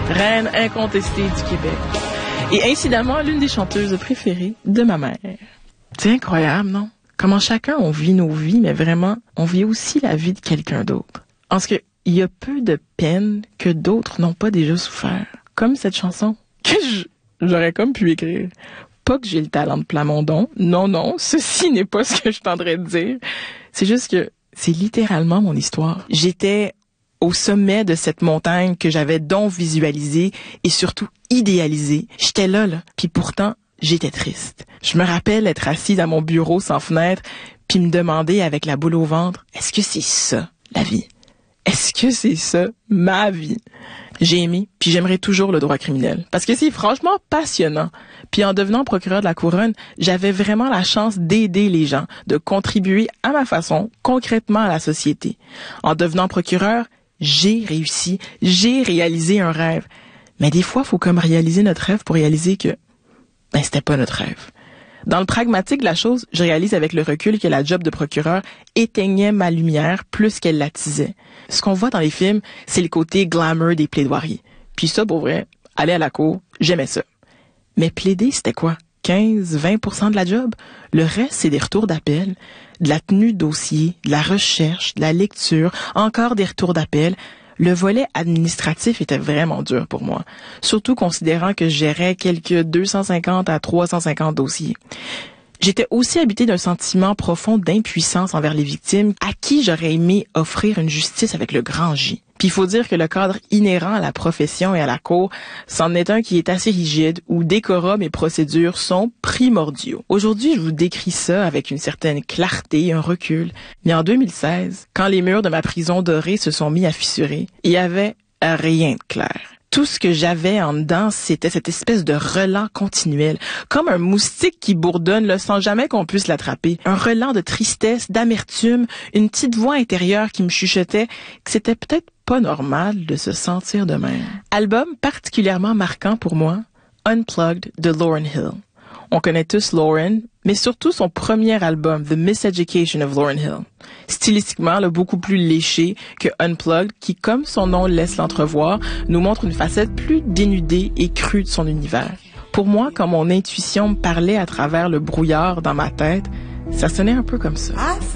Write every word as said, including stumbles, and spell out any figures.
reine incontestée du Québec. Et incidemment, l'une des chanteuses préférées de ma mère. C'est incroyable, non? Comment chacun, on vit nos vies, mais vraiment, on vit aussi la vie de quelqu'un d'autre. Parce que il y a peu de peines que d'autres n'ont pas déjà souffert. Comme cette chanson que je, j'aurais comme pu écrire. Pas que j'ai le talent de Plamondon. Non, non, ceci n'est pas ce que je tendrais de dire. C'est juste que c'est littéralement mon histoire. J'étais au sommet de cette montagne que j'avais donc visualisée et surtout idéalisée. J'étais là, là. Puis pourtant, j'étais triste. Je me rappelle être assise à mon bureau sans fenêtre, puis me demander avec la boule au ventre, est-ce que c'est ça, la vie? Est-ce que c'est ça, ma vie? J'ai aimé, puis j'aimerais toujours le droit criminel. Parce que c'est franchement passionnant. Puis en devenant procureur de la Couronne, j'avais vraiment la chance d'aider les gens, de contribuer à ma façon, concrètement à la société. En devenant procureur, j'ai réussi, j'ai réalisé un rêve. Mais des fois, il faut comme réaliser notre rêve pour réaliser que ben c'était pas notre rêve. Dans le pragmatique de la chose, je réalise avec le recul que la job de procureur éteignait ma lumière plus qu'elle l'attisait. Ce qu'on voit dans les films, c'est le côté glamour des plaidoiries. Puis ça, pour vrai, aller à la cour, j'aimais ça. Mais plaider, c'était quoi? quinze à vingt pour cent de la job? Le reste, c'est des retours d'appel, de la tenue de dossier, de la recherche, de la lecture, encore des retours d'appel. Le volet administratif était vraiment dur pour moi, surtout considérant que je gérais quelques deux cent cinquante à trois cent cinquante dossiers. J'étais aussi habitée d'un sentiment profond d'impuissance envers les victimes à qui j'aurais aimé offrir une justice avec le grand J. Puis il faut dire que le cadre inhérent à la profession et à la cour, c'en est un qui est assez rigide, où décorum et procédures sont primordiaux. Aujourd'hui, je vous décris ça avec une certaine clarté, un recul. Mais en deux mille seize, quand les murs de ma prison dorée se sont mis à fissurer, il y avait rien de clair. Tout ce que j'avais en dedans, c'était cette espèce de relent continuel, comme un moustique qui bourdonne là, sans jamais qu'on puisse l'attraper. Un relent de tristesse, d'amertume, une petite voix intérieure qui me chuchotait que c'était peut-être pas normal de se sentir de même. Album particulièrement marquant pour moi, Unplugged de Lauryn Hill. On connaît tous Lauryn, mais surtout son premier album, The Miseducation of Lauryn Hill. Stylistiquement, là, beaucoup plus léché que Unplugged, qui, comme son nom laisse l'entrevoir, nous montre une facette plus dénudée et crue de son univers. Pour moi, quand mon intuition me parlait à travers le brouillard dans ma tête, ça sonnait un peu comme ça.